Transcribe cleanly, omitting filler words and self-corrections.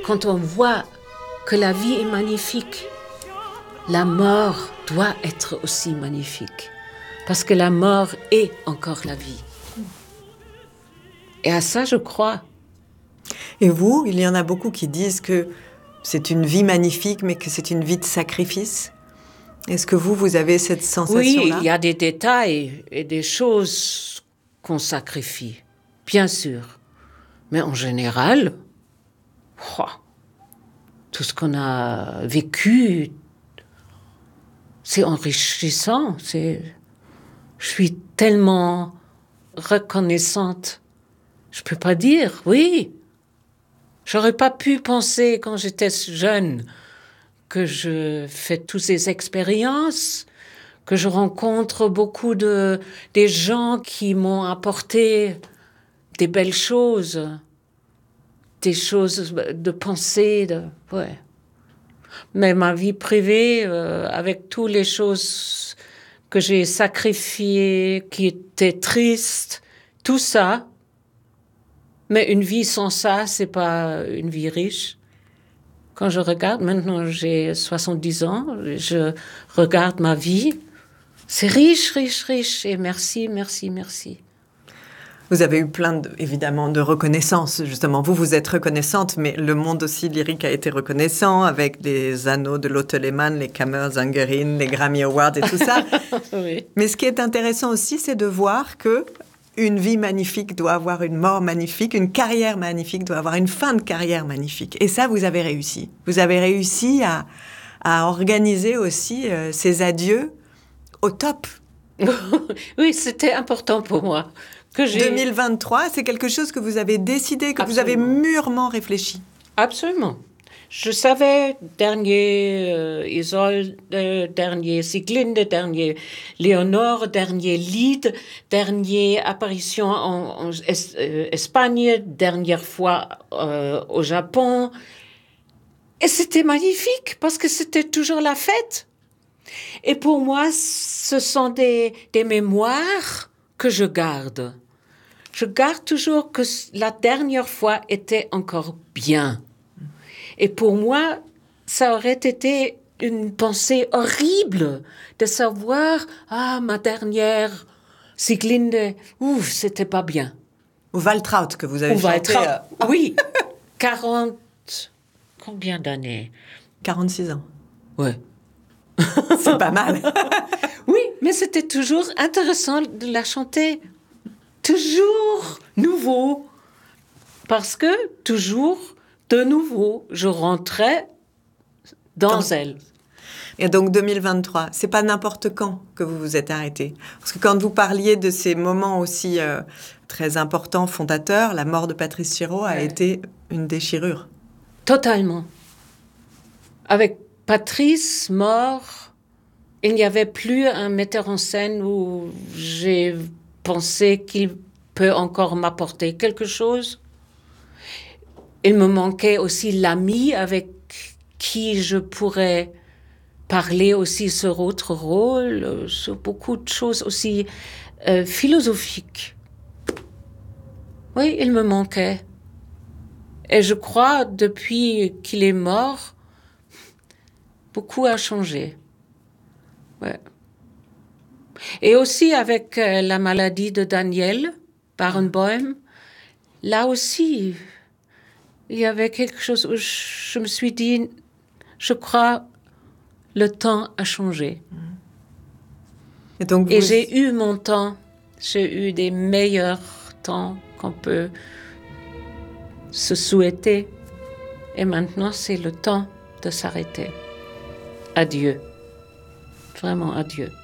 quand on voit que la vie est magnifique, la mort doit être aussi magnifique. Parce que la mort est encore la vie. Et à ça, je crois. Et vous, il y en a beaucoup qui disent que c'est une vie magnifique, mais que c'est une vie de sacrifice. Est-ce que vous avez cette sensation-là? Oui, il y a des détails et des choses qu'on sacrifie, bien sûr. Mais en général, tout ce qu'on a vécu, c'est enrichissant. Je suis tellement reconnaissante. Je peux pas dire, oui. J'aurais pas pu penser quand j'étais jeune que je fais toutes ces expériences, que je rencontre beaucoup des gens qui m'ont apporté des belles choses, des choses de pensée, ouais. Mais ma vie privée, avec toutes les choses que j'ai sacrifiées, qui étaient tristes, tout ça. Mais une vie sans ça, c'est pas une vie riche. Quand je regarde, maintenant j'ai 70 ans, je regarde ma vie, c'est riche, riche, riche, et merci, merci, merci. Vous avez eu évidemment, de reconnaissance, justement. Vous êtes reconnaissante, mais le monde aussi lyrique a été reconnaissant, avec les anneaux de Lotte Lehmann, les Kammersangerin, les Grammy Awards et tout ça. Oui. Mais ce qui est intéressant aussi, c'est de voir que une vie magnifique doit avoir une mort magnifique, une carrière magnifique doit avoir une fin de carrière magnifique. Et ça, vous avez réussi. Vous avez réussi à organiser aussi ces adieux au top. Oui, c'était important pour moi. 2023, c'est quelque chose que vous avez décidé, que Absolument. Vous avez mûrement réfléchi. Absolument. Je savais, dernier Isolde, dernier Sieglinde, dernier Léonore, dernier Lied, dernière apparition en Espagne, dernière fois au Japon. Et c'était magnifique parce que c'était toujours la fête. Et pour moi, ce sont des mémoires que je garde. Je garde toujours que la dernière fois était encore bien. Et pour moi, ça aurait été une pensée horrible de savoir, ma dernière Sieglinde, c'était pas bien. Ou Waltraud, que vous avez chanté. Oui, 40, combien d'années? 46 ans. Ouais. C'est pas mal. Oui, mais c'était toujours intéressant de la chanter. Toujours nouveau. Parce que toujours, de nouveau, je rentrais dans elle. Et donc 2023, c'est pas n'importe quand que vous vous êtes arrêté. Parce que quand vous parliez de ces moments aussi très importants, fondateurs, la mort de Patrice Chéreau a été une déchirure. Totalement. Avec Patrice mort, il n'y avait plus un metteur en scène où j'ai pensé qu'il peut encore m'apporter quelque chose. Il me manquait aussi l'ami avec qui je pourrais parler aussi sur autre rôle, sur beaucoup de choses aussi philosophiques. Oui, il me manquait. Et je crois, depuis qu'il est mort, beaucoup a changé. Ouais. Et aussi avec la maladie de Daniel Barenboim, là aussi, il y avait quelque chose où je me suis dit, je crois, le temps a changé. Et j'ai eu mon temps, j'ai eu des meilleurs temps qu'on peut se souhaiter. Et maintenant, c'est le temps de s'arrêter. Adieu. Vraiment adieu.